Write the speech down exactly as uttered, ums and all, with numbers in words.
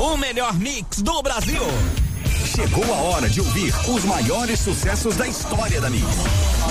o melhor mix do Brasil. Chegou a hora de ouvir os maiores sucessos da história da Mix.